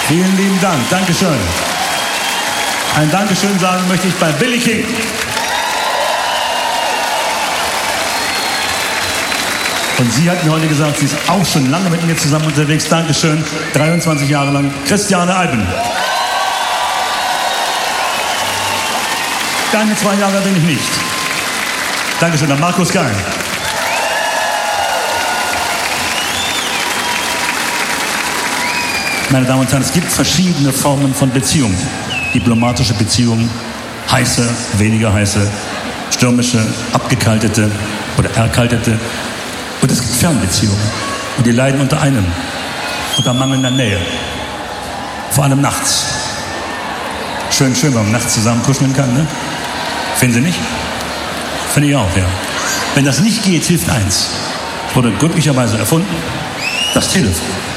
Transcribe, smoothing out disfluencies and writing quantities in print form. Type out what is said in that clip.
Vielen lieben Dank. Dankeschön. Ein Dankeschön sagen möchte ich bei Billy King. Und sie hat mir heute gesagt, sie ist auch schon lange mit mir zusammen unterwegs. Dankeschön. 23 Jahre lang. Christiane Alben. Keine 2 Jahre bin ich nicht. Dankeschön an Markus Gein. Meine Damen und Herren, es gibt verschiedene Formen von Beziehungen. Diplomatische Beziehungen, heiße, weniger heiße, stürmische, abgekaltete oder erkaltete. Und es gibt Fernbeziehungen. Und die leiden unter einem, unter mangelnder Nähe. Vor allem nachts. Schön, wenn man nachts zusammen kuscheln kann, ne? Finden Sie nicht? Finde ich auch, ja. Wenn das nicht geht, hilft eins. Wurde glücklicherweise erfunden: das Telefon.